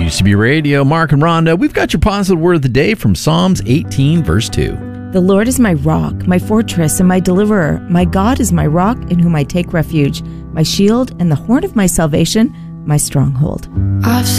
Used to Be Radio, Mark and Rhonda. We've got your positive word of the day from Psalms 18, verse 2. The Lord is my rock, my fortress, and my deliverer. My God is my rock in whom I take refuge, my shield and the horn of my salvation, my stronghold.